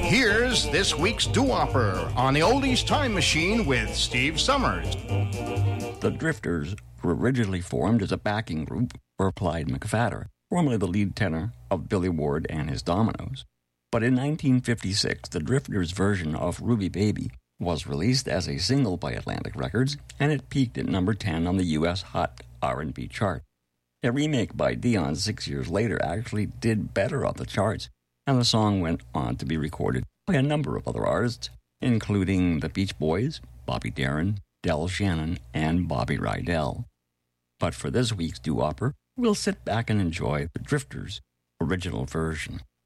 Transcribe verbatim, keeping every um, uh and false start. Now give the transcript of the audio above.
Here's this week's doo-wopper on the Oldies Time Machine with Steve Summers. The Drifters were originally formed as a backing group for Clyde McPhatter, formerly the lead tenor of Billy Ward and his Dominoes. But in nineteen fifty-six, the Drifters' version of Ruby Baby was released as a single by Atlantic Records, and it peaked at number ten on the U S Hot R and B chart. A remake by Dion six years later actually did better on the charts, and the song went on to be recorded by a number of other artists, including the Beach Boys, Bobby Darin, Del Shannon, and Bobby Rydell. But for this week's doo-wopper, we'll sit back and enjoy the Drifters' original version.